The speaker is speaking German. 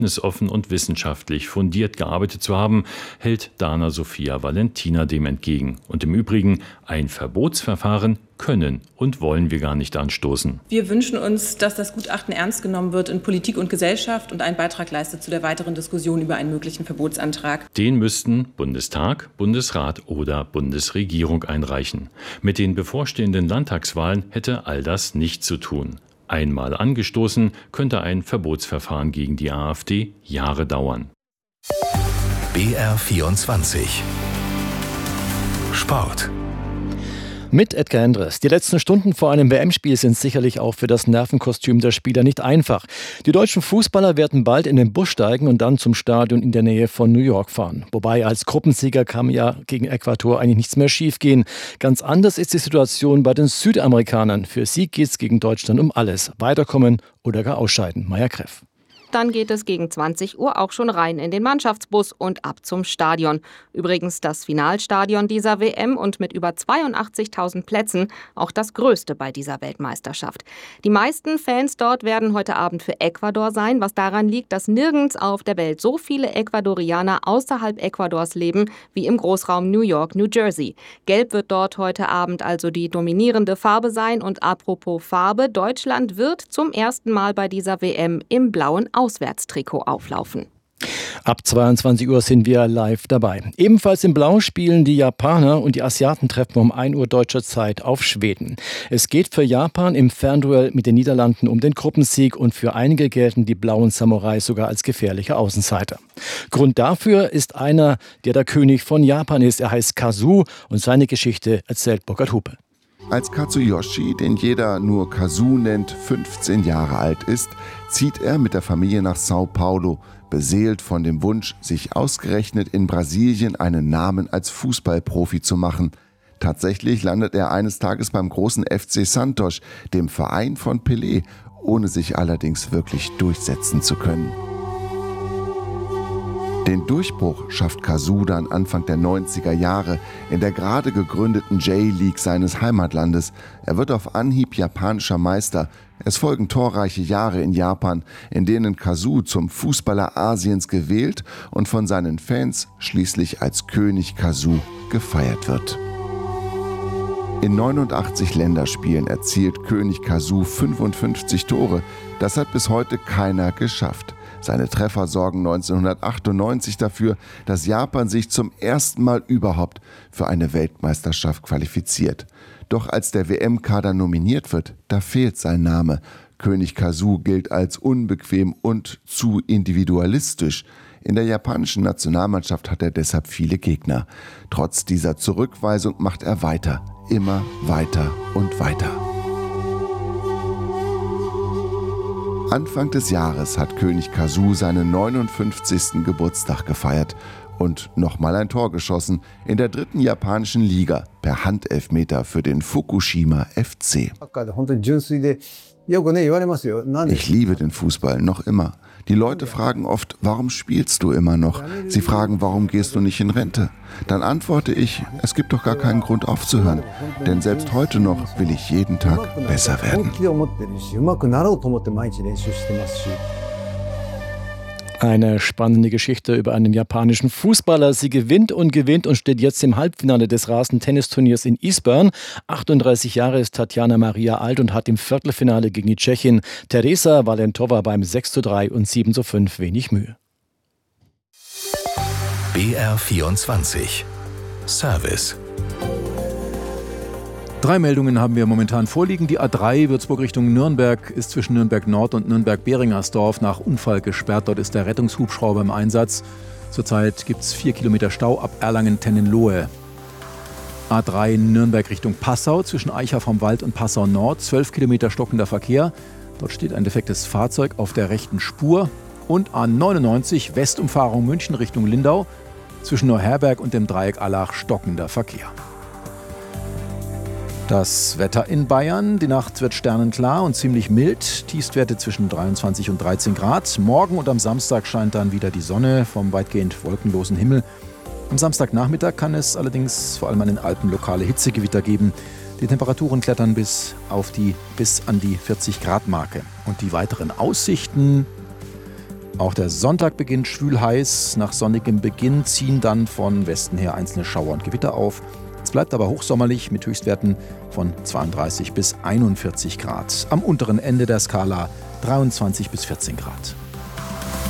offen und wissenschaftlich fundiert gearbeitet zu haben, hält Dana Sophia Valentina dem entgegen. Und im Übrigen, ein Verbotsverfahren können und wollen wir gar nicht anstoßen. Wir wünschen uns, dass das Gutachten ernst genommen wird in Politik und Gesellschaft und einen Beitrag leistet zu der weiteren Diskussion über einen möglichen Verbotsantrag. Den müssten Bundestag, Bundesrat oder Bundesregierung einreichen. Mit den bevorstehenden Landtagswahlen hätte all das nichts zu tun. Einmal angestoßen, könnte ein Verbotsverfahren gegen die AfD Jahre dauern. BR24 Sport. Mit Edgar Endres. Die letzten Stunden vor einem WM-Spiel sind sicherlich auch für das Nervenkostüm der Spieler nicht einfach. Die deutschen Fußballer werden bald in den Bus steigen und dann zum Stadion in der Nähe von New York fahren. Wobei als Gruppensieger kann ja gegen Ecuador eigentlich nichts mehr schiefgehen. Ganz anders ist die Situation bei den Südamerikanern. Für sie geht es gegen Deutschland um alles. Weiterkommen oder gar ausscheiden. Maja Kreff. Dann geht es gegen 20 Uhr auch schon rein in den Mannschaftsbus und ab zum Stadion. Übrigens das Finalstadion dieser WM und mit über 82.000 Plätzen auch das größte bei dieser Weltmeisterschaft. Die meisten Fans dort werden heute Abend für Ecuador sein, was daran liegt, dass nirgends auf der Welt so viele Ecuadorianer außerhalb Ecuadors leben wie im Großraum New York, New Jersey. Gelb wird dort heute Abend also die dominierende Farbe sein und apropos Farbe, Deutschland wird zum ersten Mal bei dieser WM im blauen Auswärtstrikot auflaufen. Ab 22 Uhr sind wir live dabei. Ebenfalls in Blau spielen die Japaner und die Asiaten treffen um 1 Uhr deutscher Zeit auf Schweden. Es geht für Japan im Fernduell mit den Niederlanden um den Gruppensieg und für einige gelten die blauen Samurai sogar als gefährliche Außenseiter. Grund dafür ist einer, der König von Japan ist. Er heißt Kazu und seine Geschichte erzählt Burkhard Hupe. Als Katsuyoshi, den jeder nur Kazu nennt, 15 Jahre alt ist, zieht er mit der Familie nach Sao Paulo, beseelt von dem Wunsch, sich ausgerechnet in Brasilien einen Namen als Fußballprofi zu machen. Tatsächlich landet er eines Tages beim großen FC Santos, dem Verein von Pelé, ohne sich allerdings wirklich durchsetzen zu können. Den Durchbruch schafft Kazu dann Anfang der 90er Jahre in der gerade gegründeten J-League seines Heimatlandes. Er wird auf Anhieb japanischer Meister. Es folgen torreiche Jahre in Japan, in denen Kazu zum Fußballer Asiens gewählt und von seinen Fans schließlich als König Kazu gefeiert wird. In 89 Länderspielen erzielt König Kazu 55 Tore. Das hat bis heute keiner geschafft. Seine Treffer sorgen 1998 dafür, dass Japan sich zum ersten Mal überhaupt für eine Weltmeisterschaft qualifiziert. Doch als der WM-Kader nominiert wird, da fehlt sein Name. König Kazu gilt als unbequem und zu individualistisch. In der japanischen Nationalmannschaft hat er deshalb viele Gegner. Trotz dieser Zurückweisung macht er weiter, immer weiter und weiter. Anfang des Jahres hat König Kazu seinen 59. Geburtstag gefeiert und nochmal ein Tor geschossen in der 3. japanischen Liga per Handelfmeter für den Fukushima FC. Ich liebe den Fußball noch immer. Die Leute fragen oft, warum spielst du immer noch? Sie fragen, warum gehst du nicht in Rente? Dann antworte ich, es gibt doch gar keinen Grund aufzuhören. Denn selbst heute noch will ich jeden Tag besser werden. Eine spannende Geschichte über einen japanischen Fußballer. Sie gewinnt und steht jetzt im Halbfinale des Rasentennisturniers in Eastbourne. 38 Jahre ist Tatjana Maria alt und hat im Viertelfinale gegen die Tschechin Teresa Valentova beim 6:3 und 7:5 wenig Mühe. BR24 Service. 3 Meldungen haben wir momentan vorliegen. Die A3 Würzburg Richtung Nürnberg ist zwischen Nürnberg Nord und Nürnberg-Beringersdorf nach Unfall gesperrt. Dort ist der Rettungshubschrauber im Einsatz. Zurzeit gibt es 4 Kilometer Stau ab Erlangen-Tennenlohe. A3 Nürnberg Richtung Passau zwischen Eichach vom Wald und Passau Nord. 12 Kilometer stockender Verkehr. Dort steht ein defektes Fahrzeug auf der rechten Spur. Und A99 Westumfahrung München Richtung Lindau zwischen Neuherberg und dem Dreieck Allach stockender Verkehr. Das Wetter in Bayern. Die Nacht wird sternenklar und ziemlich mild. Tiefstwerte zwischen 23 und 13 Grad. Morgen und am Samstag scheint dann wieder die Sonne vom weitgehend wolkenlosen Himmel. Am Samstagnachmittag kann es allerdings vor allem an den Alpen lokale Hitzegewitter geben. Die Temperaturen klettern bis an die 40 Grad Marke. Und die weiteren Aussichten Auch der Sonntag beginnt schwül heiß. Nach sonnigem Beginn ziehen dann von Westen her einzelne Schauer und Gewitter auf. Es bleibt aber hochsommerlich mit Höchstwerten von 32 bis 41 Grad. Am unteren Ende der Skala 23 bis 14 Grad.